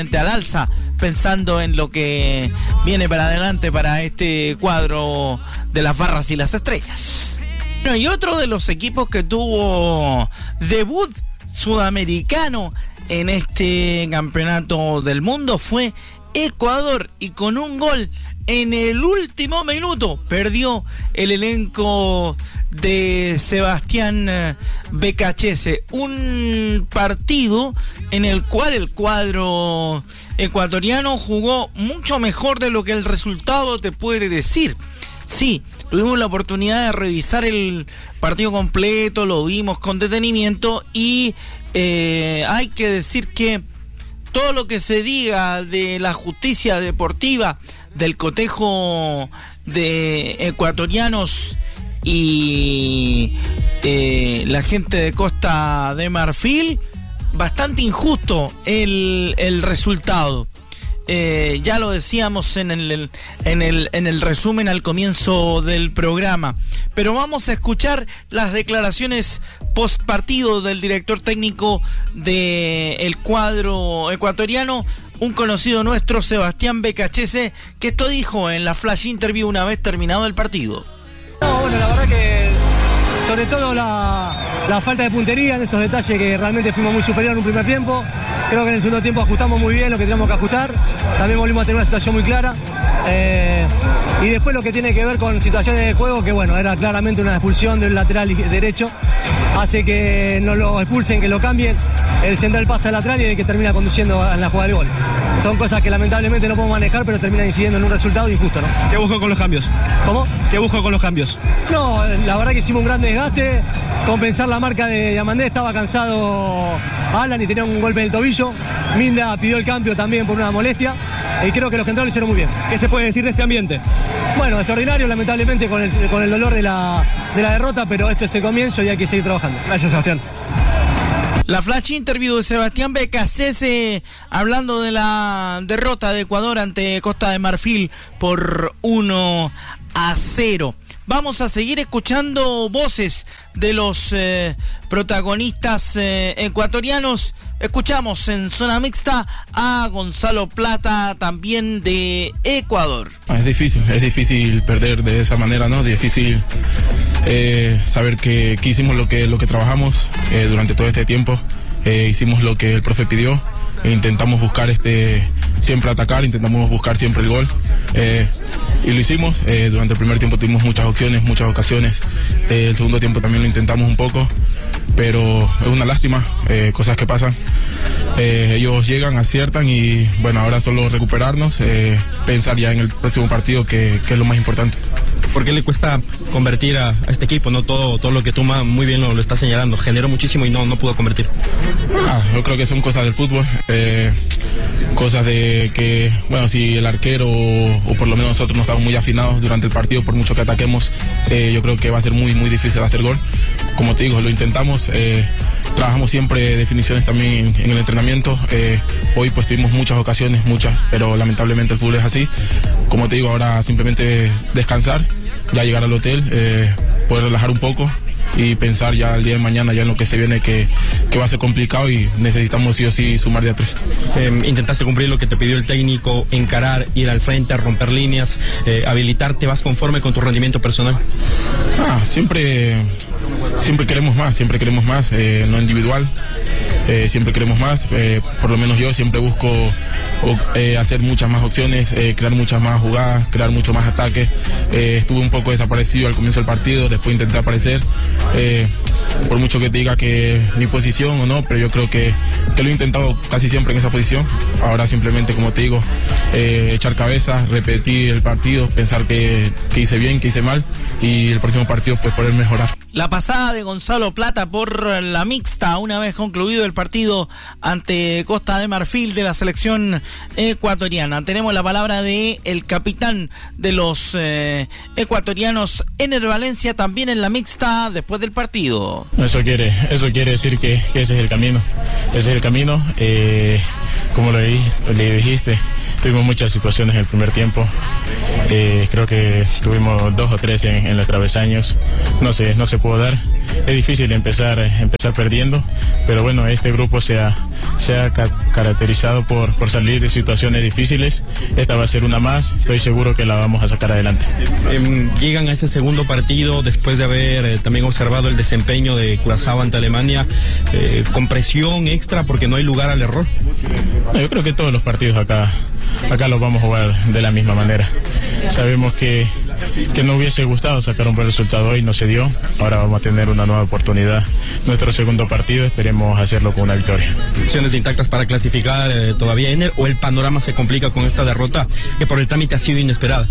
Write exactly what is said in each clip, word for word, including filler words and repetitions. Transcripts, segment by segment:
al alza, pensando en lo que viene para adelante para este cuadro de las Barras y las Estrellas. Bueno, y otro de los equipos que tuvo debut sudamericano en este campeonato del mundo fue Ecuador, y con un gol en el último minuto perdió el elenco de Sebastián Becachese, un partido en el cual el cuadro ecuatoriano jugó mucho mejor de lo que el resultado te puede decir. Sí, tuvimos la oportunidad de revisar el partido completo, lo vimos con detenimiento y eh, hay que decir que todo lo que se diga de la justicia deportiva, del cotejo de ecuatorianos y eh, la gente de Costa de Marfil, bastante injusto el, el resultado. Eh, ya lo decíamos en el, en el en el resumen al comienzo del programa, pero vamos a escuchar las declaraciones post partido del director técnico del cuadro ecuatoriano, un conocido nuestro, Sebastián Becachese, que esto dijo en la flash interview una vez terminado el partido. No, bueno, la verdad que sobre todo la, la falta de puntería en esos detalles, que realmente fuimos muy superior en un primer tiempo. Creo que en el segundo tiempo ajustamos muy bien lo que teníamos que ajustar. También volvimos a tener una situación muy clara. Eh, y después lo que tiene que ver con situaciones de juego, que bueno, era claramente una expulsión del lateral derecho. Hace que no lo expulsen, que lo cambien. El central pasa al lateral y el que termina conduciendo en la jugada del gol. Son cosas que lamentablemente no podemos manejar, pero terminan incidiendo en un resultado injusto, ¿no? ¿Qué buscó con los cambios? ¿Cómo? ¿Qué buscó con los cambios? No, la verdad que hicimos un gran desgaste. Compensar la marca de Diamandé, estaba cansado Alan y tenía un golpe en el tobillo. Minda pidió el cambio también por una molestia. Y creo que los centrales lo hicieron muy bien. ¿Qué se puede decir de este ambiente? Bueno, extraordinario, lamentablemente con el, con el dolor de la, de la derrota, pero esto es el comienzo y hay que seguir trabajando. Gracias, Sebastián. La flash interview de Sebastián Becachese hablando de la derrota de Ecuador ante Costa de Marfil por uno a cero. Vamos a seguir escuchando voces de los eh, protagonistas eh, ecuatorianos. Escuchamos en zona mixta a Gonzalo Plata, también de Ecuador. Es difícil, es difícil perder de esa manera, ¿no? Difícil eh, saber que, que hicimos lo que, lo que trabajamos eh, durante todo este tiempo. Eh, hicimos lo que el profe pidió. E intentamos buscar este siempre atacar, intentamos buscar siempre el gol eh, y lo hicimos. Eh, durante el primer tiempo tuvimos muchas opciones, muchas ocasiones. Eh, el segundo tiempo también lo intentamos un poco, pero es una lástima, eh, cosas que pasan. Eh, ellos llegan, aciertan y bueno, ahora solo recuperarnos, eh, pensar ya en el próximo partido, que, que es lo más importante. ¿Por qué le cuesta convertir a, a este equipo? No todo, todo lo que Tuma muy bien lo, lo está señalando. Generó muchísimo y no, no pudo convertir. Ah, yo creo que son cosas del fútbol. Eh, cosas de que, bueno, si el arquero o, o por lo menos nosotros no estamos muy afinados durante el partido, por mucho que ataquemos, eh, yo creo que va a ser muy, muy difícil hacer gol. Como te digo, lo intentamos. Eh, trabajamos siempre definiciones también en, en el entrenamiento. Eh, hoy pues tuvimos muchas ocasiones, muchas, pero lamentablemente el fútbol es así. Como te digo, ahora simplemente descansar, ya llegar al hotel, eh, poder relajar un poco y pensar ya el día de mañana ya en lo que se viene, que, que va a ser complicado y necesitamos sí o sí sumar de a tres. Eh, intentaste cumplir lo que te pidió el técnico, encarar, ir al frente, romper líneas, eh, habilitarte. ¿Vas conforme con tu rendimiento personal? Ah, siempre, siempre queremos más, siempre queremos más, eh, no individual. Eh, siempre queremos más, eh, por lo menos yo siempre busco o, eh, hacer muchas más opciones, eh, crear muchas más jugadas, crear mucho más ataques. Eh, estuve un poco desaparecido al comienzo del partido, después intenté aparecer, eh, por mucho que te diga que mi posición o no, pero yo creo que, que lo he intentado casi siempre en esa posición. Ahora simplemente, como te digo, eh, echar cabeza, repetir el partido, pensar que, que hice bien, que hice mal y el próximo partido pues poder mejorar. La pasada de Gonzalo Plata por la mixta, una vez concluido el partido ante Costa de Marfil de la selección ecuatoriana. Tenemos la palabra de el capitán de los eh, ecuatorianos, Ener Valencia, también en la mixta después del partido. Eso quiere, eso quiere decir que, que ese es el camino, ese es el camino, eh, como lo dijiste, le dijiste tuvimos muchas situaciones en el primer tiempo. Eh, creo que tuvimos dos o tres en, en los travesaños. No sé, no se pudo dar. Es difícil empezar, empezar perdiendo, pero bueno, este grupo se ha, se ha ca- caracterizado por, por salir de situaciones difíciles. Esta va a ser una más, estoy seguro que la vamos a sacar adelante. Eh, llegan a ese segundo partido después de haber eh, también observado el desempeño de Curazao ante Alemania, eh, con presión extra porque no hay lugar al error. No, yo creo que todos los partidos acá, acá los vamos a jugar de la misma manera. Sabemos que, que no hubiese gustado sacar un buen resultado hoy, no se dio. Ahora vamos a tener una nueva oportunidad. Nuestro segundo partido, esperemos hacerlo con una victoria. ¿Opciones intactas para clasificar eh, todavía, Ener, o el panorama se complica con esta derrota que por el trámite ha sido inesperada?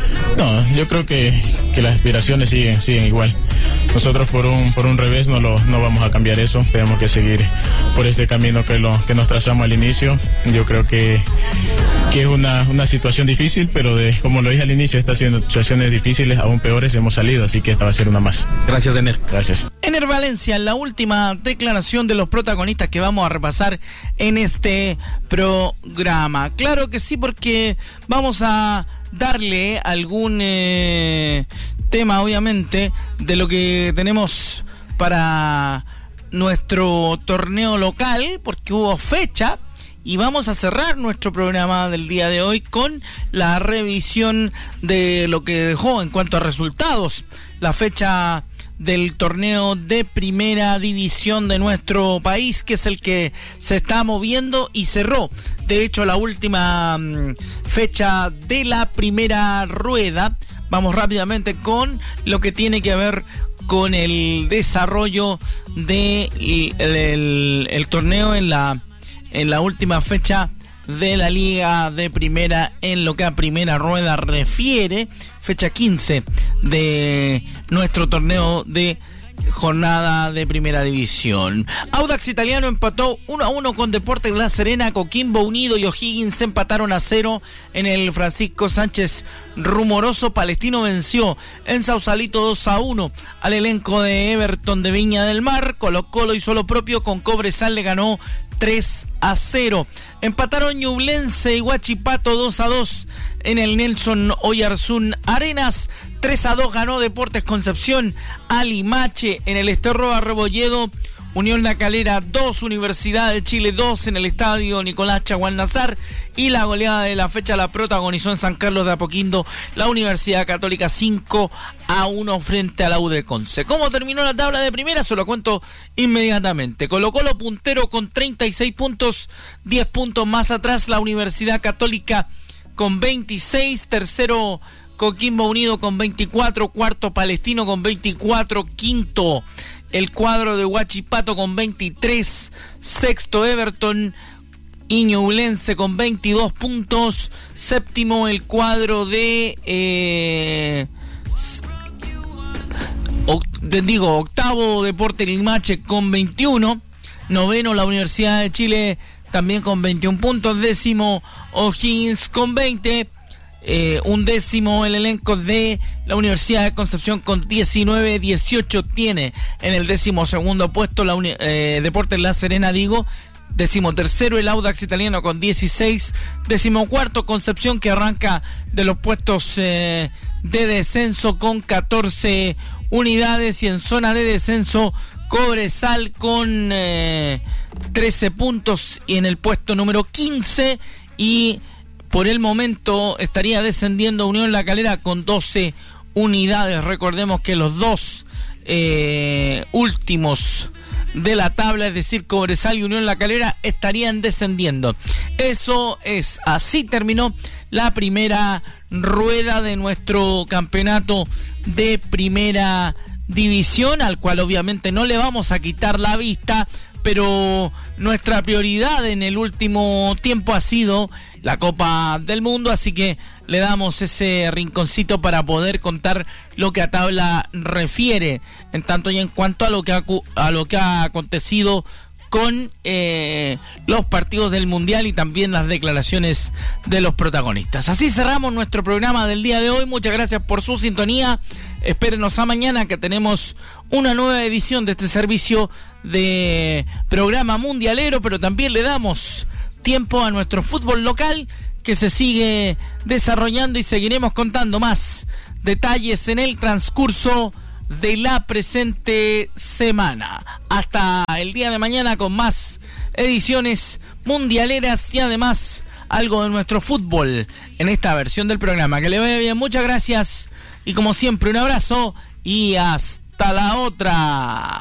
No, yo creo que, que las aspiraciones siguen, siguen igual. Nosotros por un por un revés no lo no vamos a cambiar eso. Tenemos que seguir por este camino que lo que nos trazamos al inicio. Yo creo que que es una, una situación difícil, pero de como lo dije al inicio, estas situaciones difíciles, aún peores, hemos salido, así que esta va a ser una más. Gracias, Ener. Gracias. Ener Valencia, la última declaración de los protagonistas que vamos a repasar en este programa. Claro que sí, porque vamos a darle algún eh, tema, obviamente, de lo que tenemos para nuestro torneo local, porque hubo fecha. Y vamos a cerrar nuestro programa del día de hoy con la revisión de lo que dejó en cuanto a resultados la fecha del torneo de primera división de nuestro país, que es el que se está moviendo y cerró. De hecho, la última um, fecha de la primera rueda. Vamos rápidamente con lo que tiene que ver con el desarrollo del de el, el, el torneo en la en la última fecha de la Liga de Primera en lo que a primera rueda refiere, fecha quince de nuestro torneo de jornada de primera división. Audax Italiano empató uno a uno con Deportes La Serena. Coquimbo Unido y O'Higgins empataron a cero en el Francisco Sánchez Rumoroso. Palestino venció en Sausalito dos a uno al elenco de Everton de Viña del Mar. Colo Colo hizo lo propio, con Cobresal le ganó tres a cero. Empataron Ñublense y Huachipato dos a dos en el Nelson Oyarzún Arenas. tres a dos ganó Deportes Concepción a Limache en el Esterro Arrebolledo. Unión La Calera dos, Universidad de Chile dos en el Estadio Nicolás Chaguán-Nazar. Y la goleada de la fecha la protagonizó en San Carlos de Apoquindo la Universidad Católica cinco a uno frente a la U de Conce. ¿Cómo terminó la tabla de primera? Se lo cuento inmediatamente. Colo Colo puntero con treinta y seis puntos, diez puntos más atrás la Universidad Católica con veintiséis, tercero Coquimbo Unido con veinticuatro, cuarto Palestino con veinticuatro, quinto el cuadro de Huachipato con veintitrés, sexto Everton y Ñublense con veintidós puntos, séptimo el cuadro de eh, oct- digo octavo Deportes Limache con veintiuno, noveno la Universidad de Chile también con veintiún puntos, décimo O'Higgins con veinte. Eh, un décimo el elenco de la Universidad de Concepción con diecinueve, dieciocho tiene en el décimo segundo puesto la uni- eh, Deportes La Serena, digo, décimo tercero el Audax Italiano con dieciséis, décimo cuarto Concepción, que arranca de los puestos eh, de descenso con catorce unidades, y en zona de descenso Cobresal con eh, trece puntos y en el puesto número quince, y por el momento estaría descendiendo Unión La Calera con doce unidades. Recordemos que los dos eh, últimos de la tabla, es decir, Cobresal y Unión La Calera, estarían descendiendo. Eso es, así terminó la primera rueda de nuestro campeonato de primera división, al cual obviamente no le vamos a quitar la vista, pero nuestra prioridad en el último tiempo ha sido la Copa del Mundo, así que le damos ese rinconcito para poder contar lo que a tabla refiere, en tanto y en cuanto a lo que ha, a lo que ha acontecido con eh, los partidos del Mundial y también las declaraciones de los protagonistas. Así cerramos nuestro programa del día de hoy. Muchas gracias por su sintonía. Espérenos a mañana, que tenemos una nueva edición de este servicio de programa mundialero, pero también le damos tiempo a nuestro fútbol local, que se sigue desarrollando, y seguiremos contando más detalles en el transcurso de la presente semana. Hasta el día de mañana con más ediciones mundialeras y además algo de nuestro fútbol en esta versión del programa. Que le vaya bien, muchas gracias y como siempre un abrazo y hasta la otra.